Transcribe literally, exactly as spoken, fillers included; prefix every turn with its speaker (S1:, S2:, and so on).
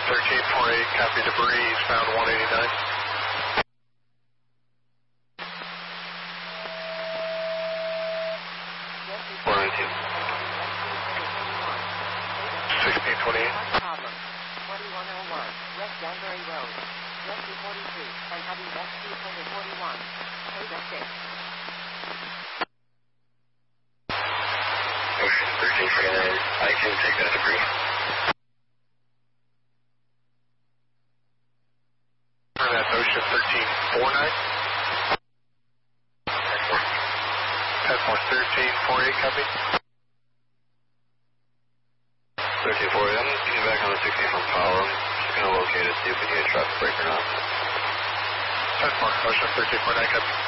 S1: thirteen forty-eight, copy debris, eastbound one eighty-nine.
S2: one nineteen.
S1: sixteen twenty-eight.
S3: twenty-one oh one, West Danbury Road, twenty forty-two, and heading west two forty-one, Ada six.
S2: Ocean thirteen forty-nine, I can take that debris.
S1: That's Ocean thirteen forty-nine. ten four, thirteen forty-eight, copy.
S2: thirteen forty, I'm getting back on the sixteen from Powell. I'm just going to locate it, see if we need a traffic break or not.
S1: ten four, Ocean thirteen forty-nine, copy.